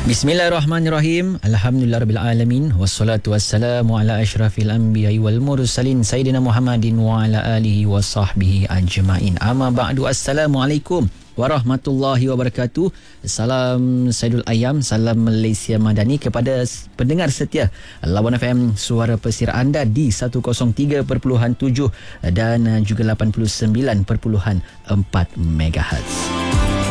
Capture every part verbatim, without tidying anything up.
Bismillahirrahmanirrahim. Alhamdulillahirabbil alamin wassalatu wassalamu ala asyrafil anbiya'i wal mursalin sayyidina Muhammadin wa ala alihi wasahbihi ajmain. Amma ba'du. Assalamualaikum warahmatullahi wabarakatuh. Salam Saidul Ayam, salam Malaysia Madani kepada pendengar setia Lawan F M, suara pesir anda di seratus tiga perpuluhan tujuh dan juga lapan puluh sembilan perpuluhan empat megahertz.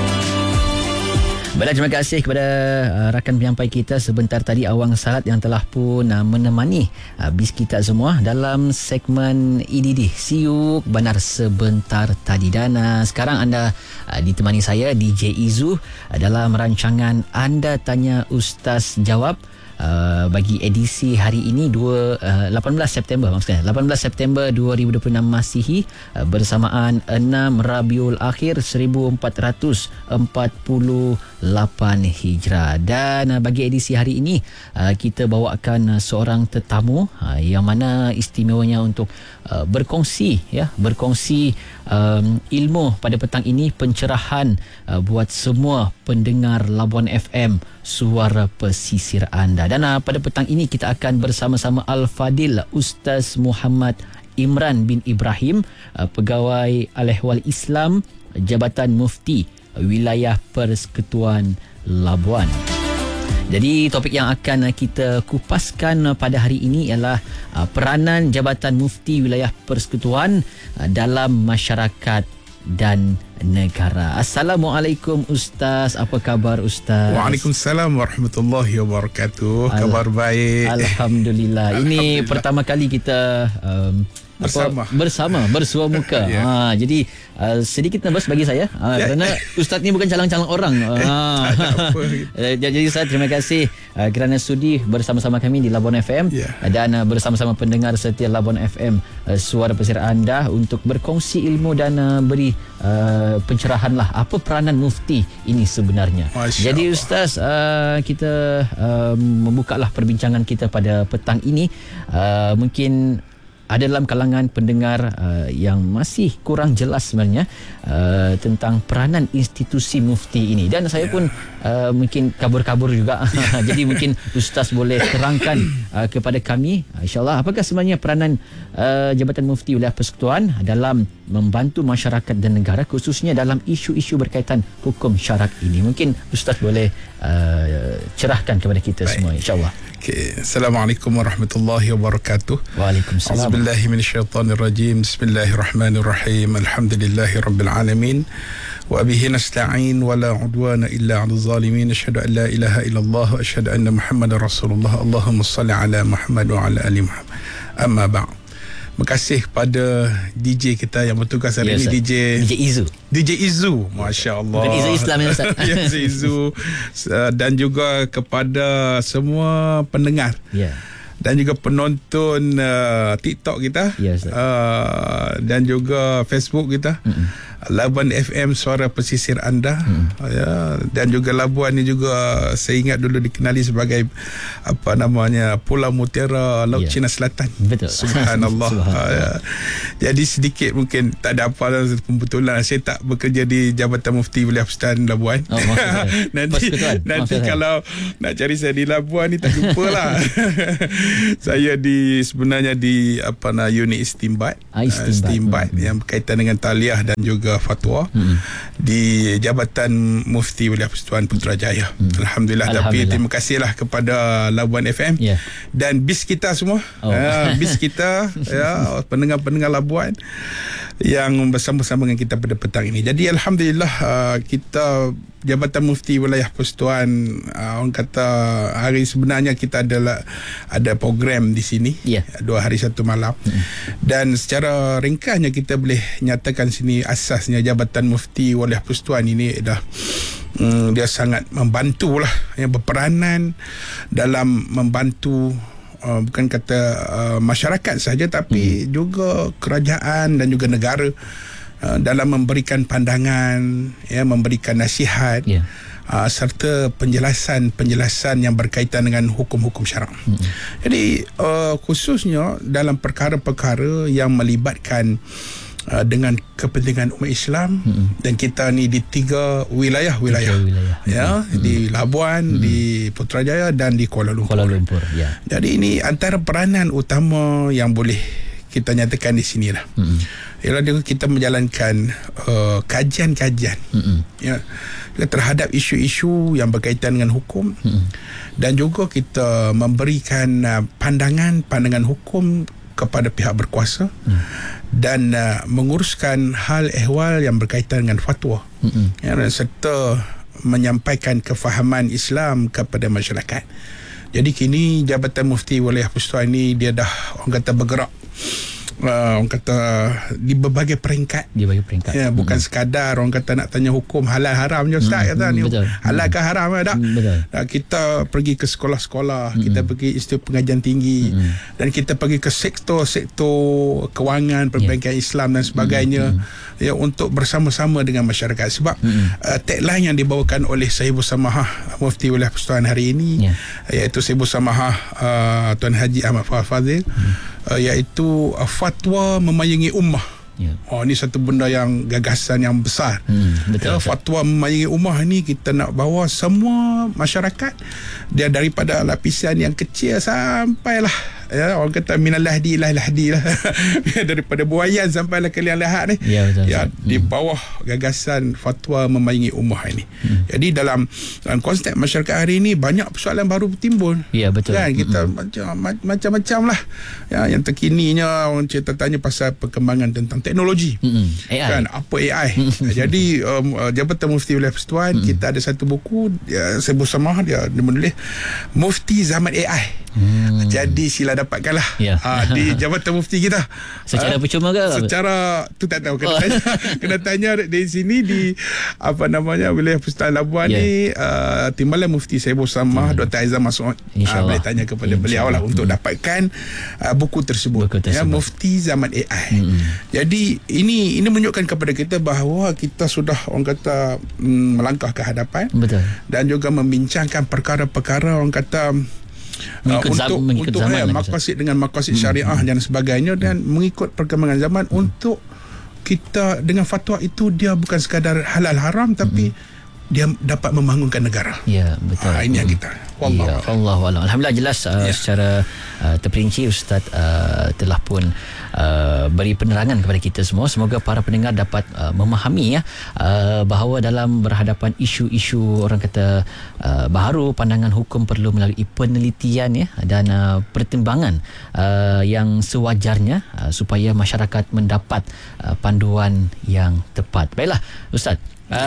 Baiklah, terima kasih kepada uh, rakan penyampai kita sebentar tadi, Awang Salat, yang telah pun uh, menemani uh, bis kita semua dalam segmen E D D Siuk Benar sebentar tadi. Dan uh, sekarang anda uh, ditemani saya D J Izu uh, dalam rancangan Anda Tanya Ustaz Jawab. Uh, bagi edisi hari ini dua, uh, lapan belas September maksudnya lapan belas September dua ribu dua puluh enam Masihi, uh, bersamaan enam Rabiul Akhir seribu empat ratus empat puluh lapan Hijrah. Dan uh, bagi edisi hari ini uh, kita bawakan uh, seorang tetamu uh, yang mana istimewanya untuk uh, berkongsi ya berkongsi um, ilmu pada petang ini, pencerahan uh, buat semua pendengar Labuan F M, suara pesisir anda. Dan uh, pada petang ini kita akan bersama-sama Al-Fadil Ustaz Muhammad Imran bin Ibrahim, uh, Pegawai Al-Ehwal Islam, Jabatan Mufti Wilayah Persekutuan Labuan. Jadi topik yang akan kita kupaskan pada hari ini ialah uh, peranan Jabatan Mufti Wilayah Persekutuan uh, dalam masyarakat dan negara. Assalamualaikum Ustaz, apa khabar Ustaz? Waalaikumsalam warahmatullahi wabarakatuh. Al- Khabar baik, Alhamdulillah. Ini pertama kali kita um, bersama apa, bersama bersua muka. yeah. ha, jadi uh, sedikit nervous bagi saya uh, yeah. kerana Ustaz ni bukan calang-calang orang. uh, jadi saya terima kasih uh, kerana sudi bersama-sama kami di Labuan F M, yeah. dan uh, bersama-sama pendengar setia Labuan F M, uh, suara pesir anda, untuk berkongsi ilmu dan uh, beri uh, pencerahan lah apa peranan mufti ini sebenarnya. Masya Jadi Allah. Ustaz, uh, kita uh, membuka lah perbincangan kita pada petang ini. uh, mungkin ada dalam kalangan pendengar uh, yang masih kurang jelas sebenarnya uh, tentang peranan institusi mufti ini, dan saya yeah. pun uh, mungkin kabur-kabur juga. Jadi mungkin Ustaz boleh terangkan uh, kepada kami, uh, insyaAllah, apakah sebenarnya peranan uh, Jabatan Mufti Wilayah Persekutuan dalam membantu masyarakat dan negara, khususnya dalam isu-isu berkaitan hukum syarak ini. Mungkin Ustaz boleh uh, cerahkan kepada kita Baik. semua, insyaAllah. Okay. Assalamualaikum warahmatullahi wabarakatuh. Waalaikumsalam. Auzubillahi minasyaitonirrajim. Bismillahirrahmanirrahim. Alhamdulillahirabbil alamin. Wa bihi nasta'in wa la 'udwana illa 'alal zalimin. Asyhadu an la ilaha illallah wa asyhadu anna Muhammadar Rasulullah. Allahumma shalli ala Muhammad wa ala ali Muhammad. Amma ba'd. Terima kasih kepada D J kita yang bertugas hari yes, ini, D J D J Izu. D J Izu, masya-Allah. Bukan Izu Islam ya Ustaz. Yes, Izu. Dan juga kepada semua pendengar. Ya. Yeah. Dan juga penonton uh, TikTok kita. Ya, yes, uh, dan juga Facebook kita. Mm-mm. Labuan F M, suara pesisir anda. Hmm. Ya, dan juga Labuan ni juga saya ingat dulu dikenali sebagai apa namanya, Pulau Mutiara Laut yeah. Cina Selatan. Betul. Subhanallah. Ya. Jadi sedikit mungkin tak ada apa, kebetulan saya tak bekerja di Jabatan Mufti Wilayah Persekutuan Labuan. Oh, nanti nanti kalau nak cari saya di Labuan ni tak jumpa lah. Saya di sebenarnya di apa nama unit istimbat. Ah, istimbat, uh, istimbat hmm. yang berkaitan dengan taliah dan juga fatwa hmm. di Jabatan Mufti Wilayah Persekutuan Putrajaya. hmm. Alhamdulillah. Alhamdulillah. Tapi terima kasihlah kepada Labuan F M yeah. dan bis kita semua. oh. uh, bis kita ya, pendengar-pendengar Labuan yang bersama-sama dengan kita pada petang ini. Jadi Alhamdulillah, uh, kita Jabatan Mufti Wilayah Persekutuan, uh, orang kata hari sebenarnya kita adalah ada program di sini, yeah. dua hari satu malam. mm. Dan secara ringkasnya kita boleh nyatakan sini, asasnya Jabatan Mufti Wilayah Persekutuan ini adalah um, dia sangat membantu lah, yang berperanan dalam membantu Uh, bukan kata uh, masyarakat saja, tapi hmm. juga kerajaan dan juga negara uh, dalam memberikan pandangan, ya, memberikan nasihat, yeah. uh, serta penjelasan-penjelasan yang berkaitan dengan hukum-hukum syarak. Hmm. Jadi uh, khususnya dalam perkara-perkara yang melibatkan uh, dengan kepentingan umat Islam, mm-hmm. dan kita ni di tiga wilayah wilayah, tiga wilayah. ya mm-hmm. di Labuan, mm-hmm. di Putrajaya dan di Kuala Lumpur. Kuala Lumpur ya. Jadi ini antara peranan utama yang boleh kita nyatakan di sinilah. Mm-hmm. Ialah kita menjalankan uh, kajian-kajian mm-hmm. ya terhadap isu-isu yang berkaitan dengan hukum, mm-hmm. dan juga kita memberikan uh, pandangan-pandangan hukum kepada pihak berkuasa, mm. dan uh, menguruskan hal ehwal yang berkaitan dengan fatwa, mm-hmm. ya, serta menyampaikan kefahaman Islam kepada masyarakat. Jadi kini Jabatan Mufti Wilayah Persekutuan ini dia dah orang kata bergerak, Uh, orang kata di berbagai peringkat, di berbagai peringkat. Ya, bukan hmm. sekadar orang kata nak tanya hukum halal haram je Ustaz, hmm. kata ni betul. halal ke haram ke tak. Hmm, betul. Uh, kita pergi ke sekolah-sekolah, hmm. kita pergi institut pengajian tinggi, hmm. dan kita pergi ke sektor-sektor kewangan, perbankan yeah. Islam dan sebagainya, hmm. ya, untuk bersama-sama dengan masyarakat. Sebab hmm. uh, tagline yang dibawakan oleh Sahibul Samahah Mufti Wilayah Persekutuan hari ini, yeah. iaitu Sahibul Samahah uh, Tuan Haji Ahmad Fazil, hmm. Uh, iaitu uh, fatwa memayangi ummah. Yeah. Oh, ini satu benda yang gagasan yang besar. Hmm, betul, ya, betul. Fatwa memayangi ummah ni kita nak bawa semua masyarakat, dia daripada lapisan yang kecil sampailah, ya, orang kata minal lahdi ilah lahdi lah daripada buayan sampailah ke liang lahat ni, ya, betul, ya, betul. di bawah gagasan fatwa memayangi ummah ini. Hmm. Jadi dalam, dalam konsep masyarakat hari ini banyak persoalan baru timbul. Ya, betul. Kan kita hmm. macam macam-macam lah, ya, yang terkininya orang cerita tanya pasal perkembangan tentang teknologi, mm-hmm. A I. Kan apa A I. Jadi um, uh, Jabatan Mufti Wilayah Persekutuan, mm-hmm. kita ada satu buku, dia saya bersama dia, dia menulis Mufti Zaman A I. Hmm. Jadi sila dapatkanlah, yeah. ha, di Jabatan Mufti kita. Secara ha, percuma ke? Secara tu tak tahu, kena oh. tanya kena tanya di sini di apa namanya Wilayah Persekutuan Labuan, yeah. ni uh, Timbalan Mufti saya bersama hmm. Doktor Aizam Mas'ud. Uh, boleh tanya kepada beliau lah untuk hmm. dapatkan uh, buku tersebut, buku tersebut. Ya, Mufti Zaman A I. Hmm. Jadi ini ini menunjukkan kepada kita bahawa kita sudah orang kata mm, melangkah ke hadapan. Betul. Dan juga membincangkan perkara-perkara orang kata mengikut uh, zam, untuk mengikut untuk zaman, ya, maqasid dengan maqasid syariah hmm. dan sebagainya, dan hmm. mengikut perkembangan zaman, hmm. untuk kita dengan fatwa itu dia bukan sekadar halal haram, tapi hmm. dia dapat membangunkan negara. Ya, betul. Ha, ini yang kita. Wallahu ya, Allah Allah. Alhamdulillah jelas uh, ya. secara uh, terperinci Ustaz uh, telah pun uh, beri penerangan kepada kita semua. Semoga para pendengar dapat uh, memahami ya uh, bahawa dalam berhadapan isu-isu orang kata uh, baharu, pandangan hukum perlu melalui penelitian ya, dan uh, pertimbangan uh, yang sewajarnya uh, supaya masyarakat mendapat uh, panduan yang tepat. Baiklah Ustaz.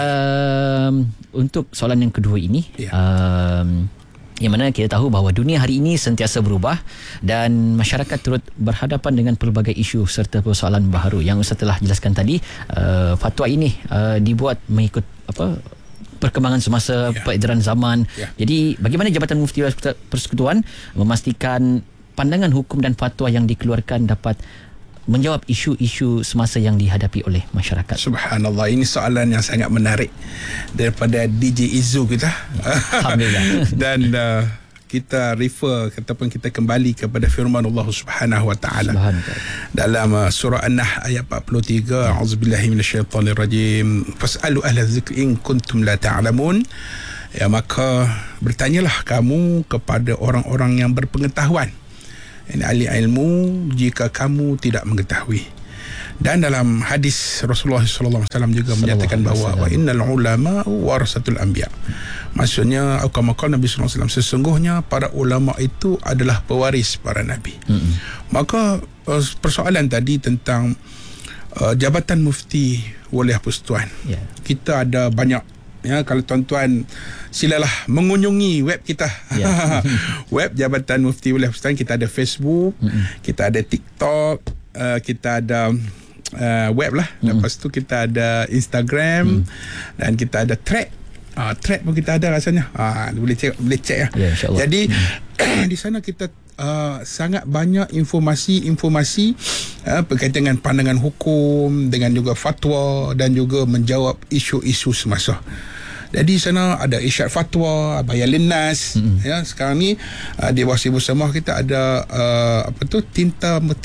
Um, untuk soalan yang kedua ini, ya. um, yang mana kita tahu bahawa dunia hari ini sentiasa berubah dan masyarakat turut berhadapan dengan pelbagai isu serta persoalan baharu yang Ustaz telah jelaskan tadi. Uh, fatwa ini uh, dibuat mengikut apa perkembangan semasa, ya. peredaran zaman. Ya. Jadi bagaimana Jabatan Mufti Persekutuan memastikan pandangan hukum dan fatwa yang dikeluarkan dapat menjawab isu-isu semasa yang dihadapi oleh masyarakat? Subhanallah, ini soalan yang sangat menarik daripada D J Izzu kita. Alhamdulillah. Dan uh, kita refer ataupun kita kembali kepada firman Allah Subhanahu wa taala dalam uh, surah An-Nahl ayat empat puluh tiga, a'udzubillahi minasyaitonirrajim, fas'alu ahla dzikri in kuntum la ta'lamun. Ya, maka bertanyalah kamu kepada orang-orang yang berpengetahuan, ini ahli ilmu, jika kamu tidak mengetahui. Dan dalam hadis Rasulullah sallallahu alaihi wasallam juga menyatakan bahawa wa innal ulama warasatul anbiya. Maksudnya kama qala Nabi sallallahu alaihi wasallam, sesungguhnya para ulama itu adalah pewaris para nabi. Mm-hmm. Maka persoalan tadi tentang uh, Jabatan Mufti Wilayah Persekutuan, yeah. kita ada banyak. Ya, kalau tuan-tuan silalah mengunjungi web kita. Yeah. Web Jabatan Mufti Wilayah Persekutuan, kita ada Facebook, mm-hmm. kita ada TikTok, uh, kita ada uh, web lah. Mm-hmm. Lepas tu kita ada Instagram, mm. dan kita ada Thread. Uh, Thread pun kita ada rasanya. Uh, boleh cek, boleh cek ya. Yeah, insya-Allah. Jadi mm. di sana kita uh, sangat banyak informasi-informasi uh, berkaitan dengan pandangan hukum, dengan juga fatwa, dan juga menjawab isu-isu semasa. Jadi sana ada Irsyad Fatwa, Bayan Linnas, mm-hmm. ya, sekarang ni uh, di bawah Sibuk Samah kita ada uh, apa tu Tinta Mufti.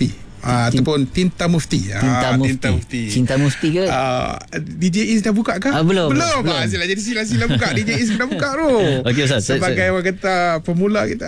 uh, ataupun Tinta Mufti. Tinta, uh, Mufti. Tinta Mufti. Cinta Mufti ke? Uh, D J Is dah buka ke? Uh, belum. Belum. belum. Ah, sila jadi sila-sila buka. D J Is dah buka tu. Okey Ustaz. Sebagai orang kata pemula kita.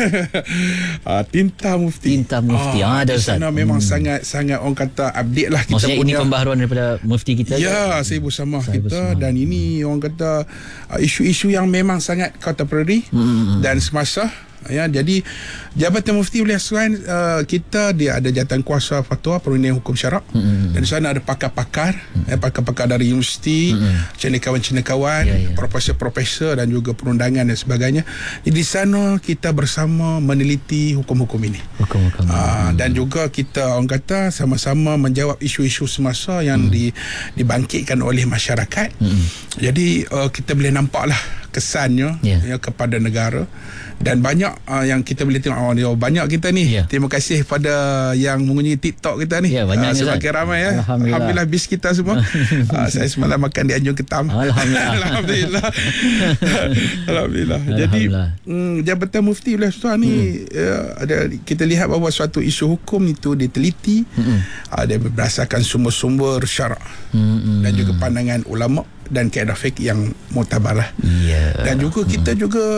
uh, Tinta Mufti. Tinta Mufti. Ah, ada Ustaz. Sana memang hmm. sangat sangat orang kata update lah kita. Maksudnya punya. Ini pembaharuan daripada Mufti kita. Ya, kan? Saya bersama saya kita bersama. Dan ini orang kata uh, isu-isu yang memang sangat contemporary hmm. dan semasa. Ya, jadi Jabatan Mufti Wilayah Serai uh, kita dia ada jawatan kuasa fatwa perundingan hukum syarak mm-hmm. dan di sana ada pakar-pakar mm-hmm. eh, pakar-pakar dari universiti, mm-hmm. cendekiawan-cendekiawan, yeah, yeah. profesor-profesor dan juga perundangan dan sebagainya. Jadi di sana kita bersama meneliti hukum-hukum ini. Hukum-hukum. Uh, dan juga kita orang kata sama-sama menjawab isu-isu semasa yang mm-hmm. di, dibangkitkan oleh masyarakat. Mm-hmm. Jadi uh, kita boleh nampaklah kesannya yeah. ya, kepada negara. Dan banyak uh, yang kita boleh tengok oh, banyak kita ni. Yeah. Terima kasih pada yang mengunjungi TikTok kita ni. Yeah, banyak uh, semakin ramai ya. Alhamdulillah. Alhamdulillah bis kita semua. uh, saya semalam makan di Anjung Ketam. Alhamdulillah. Alhamdulillah. Alhamdulillah. Jadi mm, Jabatan Mufti Wilayah Serai ni mm. uh, ada kita lihat bahawa suatu isu hukum itu diteliti mm. ada uh, berdasarkan sumber-sumber syarak mm. dan juga pandangan ulama dan kaedah fiqh yang muktabarlah. Yeah. Dan juga kita mm. juga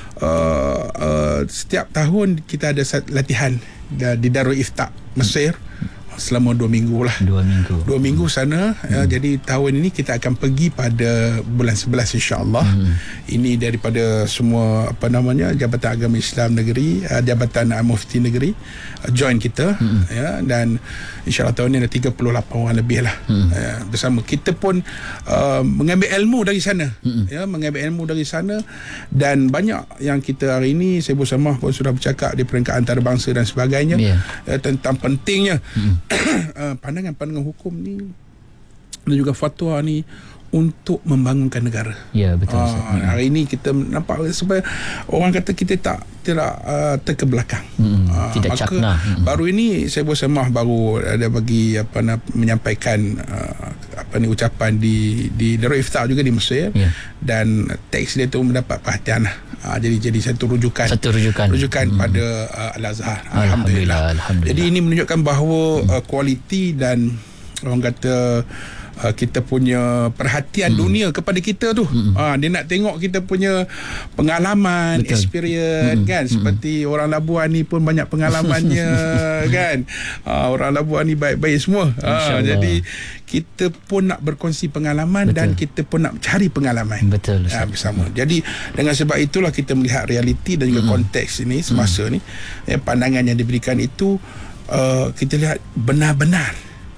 Uh, uh, setiap tahun kita ada latihan di Darul Ifta Mesir selama dua minggu lah. Dua minggu. Dua minggu sana. Hmm. Uh, jadi tahun ini kita akan pergi pada bulan sebelas insya-Allah. Hmm. Ini daripada semua apa namanya Jabatan Agama Islam Negeri, uh, Jabatan Mufti Negeri uh, join kita hmm. ya, dan insya-Allah tahun ini ada tiga puluh lapan orang lebih lah hmm. uh, bersama. Kita pun uh, mengambil ilmu dari sana. Hmm. Ya, mengambil ilmu dari sana dan banyak yang kita hari ini saya bersama pun sudah bercakap di peringkat antarabangsa dan sebagainya yeah. uh, tentang pentingnya hmm. pandangan-pandangan hukum ni dan juga fatwa ni untuk membangunkan negara. Ya, betul. Ah, hari ini kita nampak supaya orang kata kita tak tidak uh, terkebelakang. Hmm, ah, tidak cakna. Hmm. Baru ini saya bersama baru ada bagi apa nak menyampaikan uh, apa ni ucapan di di Darul Ifta juga di Mesir yeah. dan teks dia tu mendapat perhatian lah. Uh, jadi jadi satu rujukan satu rujukan rujukan hmm. pada uh, Al-Azhar. Alhamdulillah. Alhamdulillah. Jadi ini menunjukkan bahawa hmm. uh, kualiti dan orang kata Uh, kita punya perhatian hmm. dunia kepada kita tu. Hmm. Uh, dia nak tengok kita punya pengalaman, betul. Experience hmm. kan. Hmm. Seperti orang Labuan ni pun banyak pengalamannya kan. Uh, orang Labuan ni baik-baik semua. Uh, jadi kita pun nak berkongsi pengalaman, betul. Dan kita pun nak cari pengalaman. Betul. Uh, bersama. Jadi dengan sebab itulah kita melihat realiti dan juga hmm. konteks ini semasa hmm. ni. Ya, pandangan yang diberikan itu uh, kita lihat benar-benar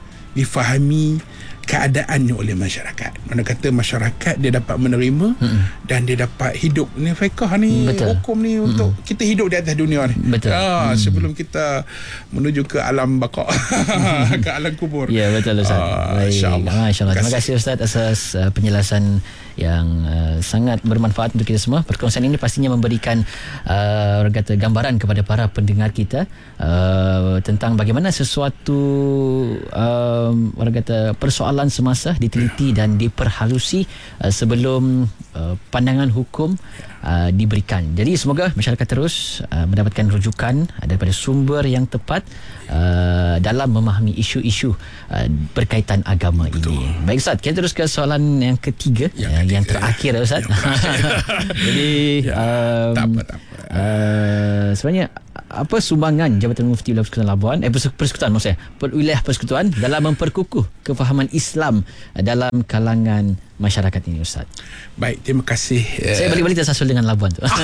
difahami keadaannya oleh masyarakat. Mana kata masyarakat dia dapat menerima hmm. dan dia dapat hidup ni fiqh ni, betul. Hukum ni hmm. untuk kita hidup di atas dunia ni. Betul. Ah, hmm. sebelum kita menuju ke alam baqa, ke alam kubur. Ya, betul Ustaz. Ah, insya-Allah. Insya-Allah. Terima kasih Ustaz atas uh, penjelasan yang uh, sangat bermanfaat untuk kita semua. Perkongsian ini pastinya memberikan uh, orang kata gambaran kepada para pendengar kita uh, tentang bagaimana sesuatu uh, orang kata persoalan semasa diteliti dan diperhalusi uh, sebelum uh, pandangan hukum uh, diberikan. Jadi semoga masyarakat terus uh, mendapatkan rujukan uh, daripada sumber yang tepat uh, dalam memahami isu-isu uh, berkaitan agama. Betul. Ini. Baik Ustaz, kita terus ke soalan yang ketiga, yang, uh, ketiga, yang terakhir ya. Ustaz. Yang Jadi ya, um, tak apa, tak apa. Uh, sebenarnya apa sumbangan Jabatan Mufti Wilayah Persekutuan Labuan eh Persekutuan maksudnya Wilayah Persekutuan dalam memperkukuh kefahaman Islam dalam kalangan masyarakat ini Ustaz? Baik, terima kasih. Saya balik-balik tersasul dengan Labuan tu. Tak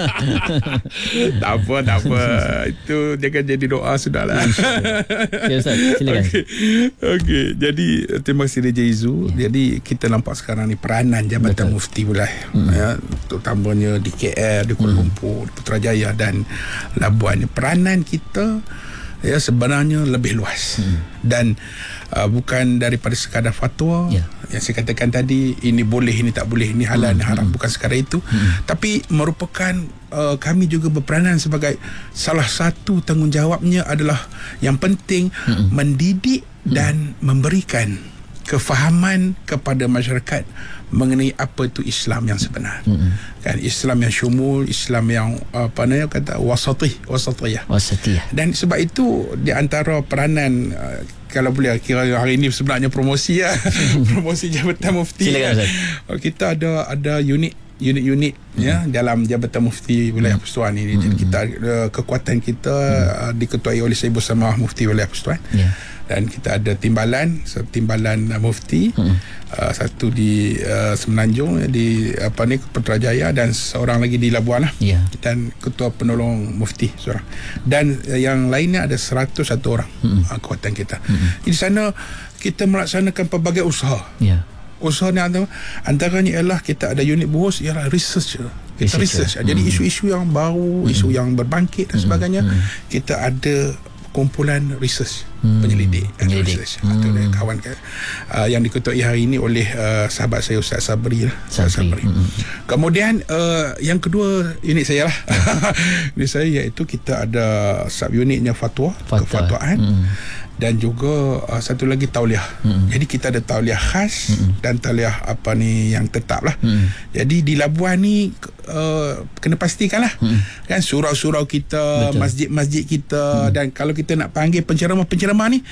apa, tak apa. Itu jangan jadi doa sudahlah. Ya Ustaz, silakan. Okey. Okey, jadi terima kasih D J Izu. Ya. Jadi kita nampak sekarang ni peranan Jabatan Betul. Mufti Wilayah hmm. ya, terutamanya di K L, di Kuala Lumpur, di Putrajaya dan Labuan. Peranan kita ya sebenarnya lebih luas hmm. dan uh, bukan daripada sekadar fatwa yeah. yang saya katakan tadi ini boleh ini tak boleh ini halal ini hmm. haram, bukan sekadar itu hmm. tapi merupakan uh, kami juga berperanan sebagai salah satu tanggungjawabnya adalah yang penting hmm. mendidik hmm. dan memberikan kefahaman kepada masyarakat mengenai apa itu Islam yang sebenar. Mm-hmm. Kan Islam yang syumul, Islam yang apa namanya kata wasatih, wasatiyah. Wasatiyah. Dan sebab itu di antara peranan uh, kalau boleh kira hari ini sebenarnya promosi ya. Promosi Jabatan Mufti. Silakan Ustaz. Ya. Kita ada ada unit unit-unit mm-hmm. ya dalam Jabatan Mufti Wilayah mm-hmm. Persekutuan ini. Jadi kita uh, kekuatan kita mm-hmm. uh, diketuai oleh Saya Ibu Samah Mufti Wilayah Persekutuan. Yeah. Dan kita ada timbalan, timbalan uh, mufti, hmm. uh, satu di uh, Semenanjung, di apa ni Putrajaya, dan seorang lagi di Labuan lah. Yeah. Dan ketua penolong mufti seorang. Dan uh, yang lainnya ada seratus satu orang hmm. uh, kekuatan kita. Hmm. Di sana kita melaksanakan pelbagai usaha. Yeah. Usaha ni antaranya ialah kita ada unit buhus ialah research. Kita research. research. Hmm. Jadi isu-isu yang baru, hmm. isu yang berbangkit dan sebagainya, hmm. kita ada kumpulan research, hmm. penyelidik, penyelidik. research. Hmm. Itu kawan uh, yang diketuai hari ini oleh uh, sahabat saya Ustaz Sabri lah. Sabri. Sabri. Hmm. Kemudian uh, yang kedua unit saya lah. Unit saya iaitu kita ada sub unitnya fatwa, Fatwa. kefatwaan. Hmm. Dan juga uh, satu lagi tauliah. Mm-hmm. Jadi kita ada tauliah khas mm-hmm. dan tauliah apa ni yang tetap lah. Mm-hmm. Jadi di Labuan ni uh, kena pastikan lah mm-hmm. kan surau-surau kita, betul. masjid-masjid kita mm-hmm. dan kalau kita nak panggil penceramah-penceramah ni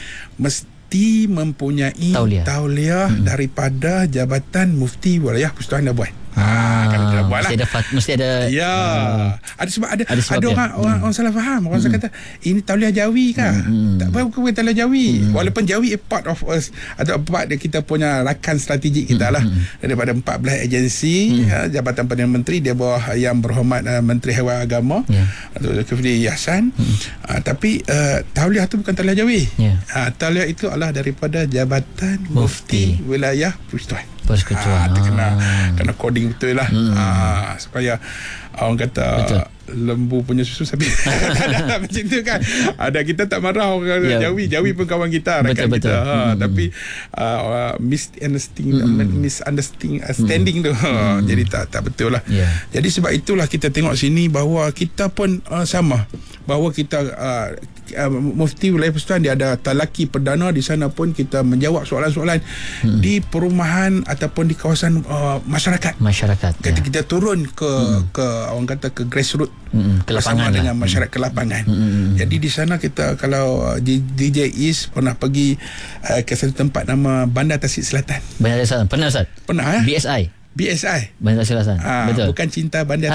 mesti mempunyai tauliah, tauliah mm-hmm. daripada Jabatan Mufti Wilayah Persekutuan Labuan. Ha, kalau kita buat lah. Mesti ada, mesti ada ya. Uh, ada sebab ada ada, sebab ada orang, hmm. orang orang salah faham. Orang hmm. kata ini tauliah Jawi kah? Hmm. Tak apa bukan tauliah Jawi. Hmm. Walaupun Jawi is part of us atau part dia kita punya rakan strategik kita hmm. lah. Daripada empat belas agensi, hmm. ya, Jabatan Perdana Menteri dia bawah Yang Berhormat uh, Menteri Hewan Agama yeah. Datuk Zulkifli Hasan. Hmm. Uh, tapi uh, tauliah tu bukan tauliah Jawi. Yeah. Uh, tauliah itu adalah daripada Jabatan Mufti, Mufti Wilayah Persekutuan. Persekutuan. Ha, kena kena coding betul lah. Hmm. Ha, supaya orang kata betul. Lembu punya susu sapi. Macam tu kan. Ada kita tak marah orang ya. Jawi. Jawi pun kawan kita, rakan betul, kita. Betul. Ha, hmm. Tapi uh, misunderstanding hmm. misunderstanding hmm. tu. Hmm. Jadi tak tak betul lah. Yeah. Jadi sebab itulah kita tengok sini bahawa kita pun uh, sama. Bahawa kita uh, uh, Mufti Wilayah Persekutuan dia ada talaki perdana di sana pun kita menjawab soalan-soalan hmm. di perumahan ataupun di kawasan uh, masyarakat. Masyarakat. Kita, ya. kita turun ke hmm. ke orang kata ke grassroots. Hmm, ke lapangan bersama dengan lah. masyarakat ke lapangan. Hmm. Jadi di sana kita kalau uh, D J East pernah pergi uh, ke satu tempat nama Bandar Tasik Selatan. Bandar Tasik Selatan. Pernah Ustaz? Pernah eh? B S I. B S I Bandar Tasik Selatan. Ha, betul. Bukan cinta bandar.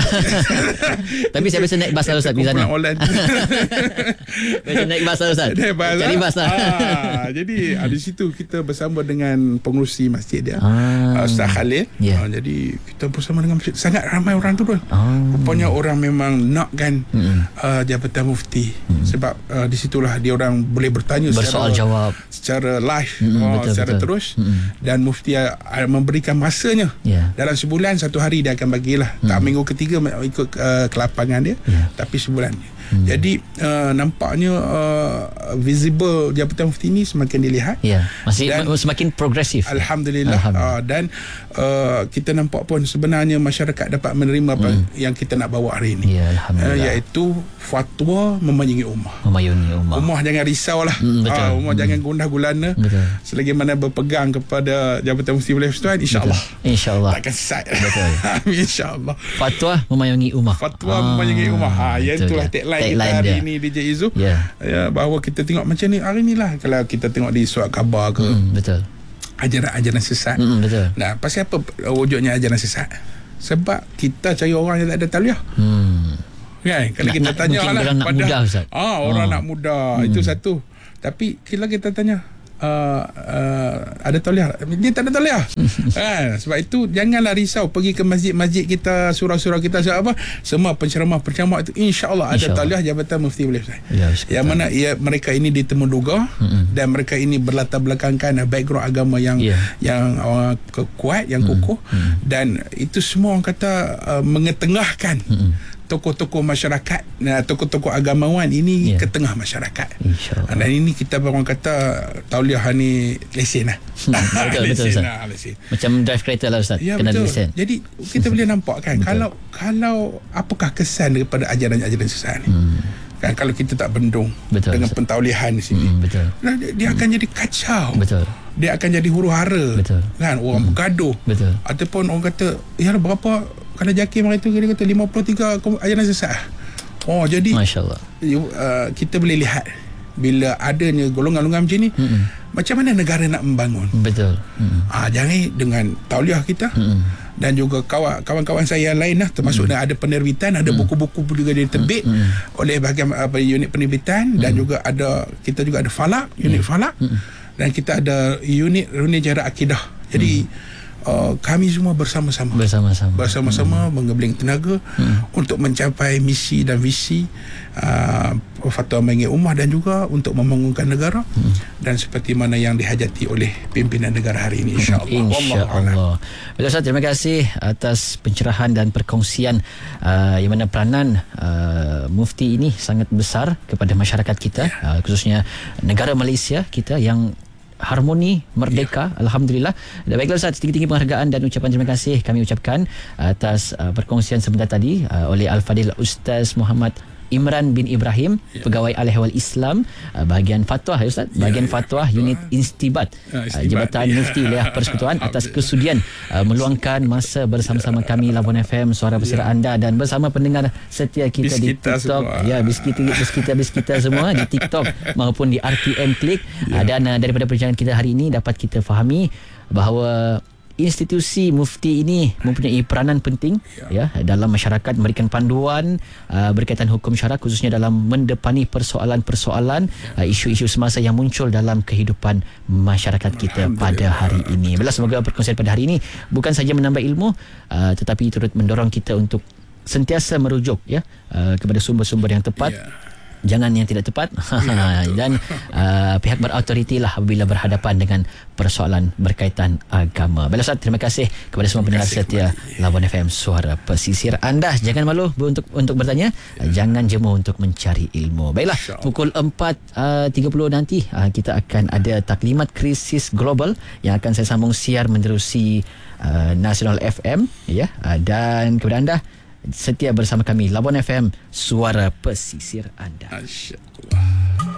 Tapi saya biasa naik bas lah Ustaz di sana. Biasa naik bas lah Ustaz. Cari bas lah. Ha, jadi ha, di situ kita bersama dengan pengurusi masjid dia. Ah. Ustaz Khalil. Yeah. Ha, jadi kita bersama dengan masjid. Sangat ramai orang turun. Ah. Rupanya orang memang nakkan mm. uh, Jabatan Mufti. Mm. Sebab uh, di situlah dia orang boleh bertanya bersoal secara, jawab secara live, mm, oh, betul, secara betul. terus. Mm. Dan Mufti uh, memberikan masanya. Yeah. Dalam sebulan satu hari dia akan bagilah. Hmm. Tak minggu ketiga ikut uh, ke lapangan dia. Yeah. Tapi sebulan. Hmm. Jadi uh, nampaknya uh, visible Jabatan Mufti ini semakin dilihat. Ya. Masih dan, semakin progresif. Alhamdulillah. Alhamdulillah. Uh, dan uh, kita nampak pun sebenarnya masyarakat dapat menerima apa hmm. yang kita nak bawa hari ini. Ya, alhamdulillah. Uh, iaitu fatwa memayungi ummah. Memayungi ummah. Ummah jangan risaulah. Hmm, betul. Uh, ummah hmm. jangan gundah gulana. Betul. Selagi mana berpegang kepada Jabatan Mufti Wilayah Persekutuan, insya-Allah. Insya-Allah. Takkan sesat. Betul. Insya-Allah. Fatwa memayungi ummah. Fatwa ah, memayungi ummah. Ha, yang itulah tagline kita hari dia. Ini D J Izu. Yeah. Ya, bahawa kita tengok macam ni hari inilah kalau kita tengok di surat khabar ke. Mm, betul. Ajaran-ajaran sesat. Mm, betul. Nah, pasal apa wujudnya ajaran sesat? Sebab kita cari orang yang tak ada tauliah. Hmm. Kan? Kalau nak, kita nak, tanya lah nak pada mudah, Ustaz. Ah, orang oh. nak mudah. Hmm. Itu satu. Tapi kalau kita tanya Uh, uh, ada tauliah, dia tak ada tauliah. Ha, sebab itu janganlah risau pergi ke masjid-masjid kita, surau-surau kita, apa semua penceramah-penceramah itu insya-Allah ada insya tauliah Jabatan Mufti Wilayah Persekutuan. Ya, yang mana ia, mereka ini ditemuduga mm-hmm. dan mereka ini berlatar belakangkan background agama yang yeah. yang uh, kuat, yang mm-hmm. kukuh mm-hmm. dan itu semua orang kata uh, mengetengahkan mm-hmm. tokoh-tokoh masyarakat, nah, tokoh-tokoh agamawan ini yeah. ke tengah masyarakat. InsyaAllah. Dan ini kita orang kata tauliah ni lesen lah. Betul, betul Ustaz. Lah, lesen. Macam drive kereta lah Ustaz. Ya, kena betul. lesen. Jadi kita boleh nampak kan kalau kalau apakah kesan daripada ajaran-ajaran sesat ni. Hmm. Kan kalau kita tak bendung betul, dengan betul. pentaulihan di sini, mm, betul. Nah, dia, dia mm. akan jadi kacau. Betul. Dia akan jadi huru-hara. Betul. Kan orang mm. bergaduh. Betul. Ataupun orang kata, ya berapa kalau Jakir hari tu dia kata lima puluh tiga ajaran sesat. Oh, jadi masya-Allah. Uh, kita boleh lihat bila adanya golongan-golongan macam ni, mm-mm. macam mana negara nak membangun. Betul. Mm-mm. Ah, jangan dengan tauliah kita, mm-mm. dan juga kawan, kawan-kawan saya yang lain lah, termasuk mm-hmm. ada penerbitan, ada mm-hmm. buku-buku juga diterbit mm-hmm. oleh bahagian apa, unit penerbitan, mm-hmm. dan juga ada, kita juga ada falak, unit mm-hmm. falak, mm-hmm. dan kita ada unit Runi Jarak Akidah. Jadi mm-hmm. Uh, kami semua bersama-sama bersama-sama bersama-sama hmm. mengebling tenaga hmm. untuk mencapai misi dan visi uh, Fatwa Mengi Ummah dan juga untuk membangunkan negara, hmm. dan seperti mana yang dihajati oleh pimpinan negara hari ini, insya-Allah. Insya-Allah. Baik Ustaz, terima kasih atas pencerahan dan perkongsian uh, yang mana peranan uh, mufti ini sangat besar kepada masyarakat kita, yeah. uh, khususnya negara Malaysia kita yang harmoni, merdeka, ya. Alhamdulillah. Baiklah Ustaz, tinggi-tinggi penghargaan dan ucapan terima kasih kami ucapkan atas uh, perkongsian sebentar tadi uh, oleh Al-Fadil Ustaz Muhammad Imran bin Ibrahim, ya. Pegawai Al-Ehwal Islam, uh, bahagian fatwa, ya Ustaz, bahagian ya, fatwa ya, unit Instibat, ya, uh, Jabatan ya. Mufti Wilayah Persekutuan, atas kesudian uh, meluangkan masa bersama-sama kami Labuan F M, suara pesira ya. anda, dan bersama pendengar setia kita bis di kita TikTok, semua. ya bis kita bis kita bis kita semua di TikTok maupun di R T M Klik, ya. uh, dan uh, daripada perbincangan kita hari ini dapat kita fahami bahawa institusi mufti ini mempunyai peranan penting ya, ya dalam masyarakat, memberikan panduan uh, berkaitan hukum syarak, khususnya dalam mendepani persoalan-persoalan uh, isu-isu semasa yang muncul dalam kehidupan masyarakat kita pada hari ini. Bila semoga perkongsian pada hari ini bukan saja menambah ilmu, uh, tetapi turut mendorong kita untuk sentiasa merujuk ya uh, kepada sumber-sumber yang tepat. Yeah. Jangan yang tidak tepat, ya, dan uh, pihak berautoriti lah apabila berhadapan dengan persoalan berkaitan agama. Baiklah Ustaz, terima kasih kepada semua pendengar setia Labuan F M, suara pesisir anda. Jangan malu untuk untuk bertanya, ya. Jangan jemu untuk mencari ilmu. Baiklah, pukul empat tiga puluh nanti uh, kita akan ada taklimat krisis global yang akan saya sambung siar menerusi uh, Nasional F M ya, uh, dan kepada anda setia bersama kami Labuan F M, suara pesisir anda. Masya-Allah.